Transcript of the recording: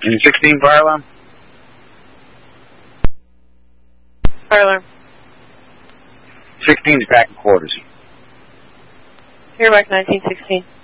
1916 fire alarm? Fire alarm. 16's back in quarters. Here back 1916.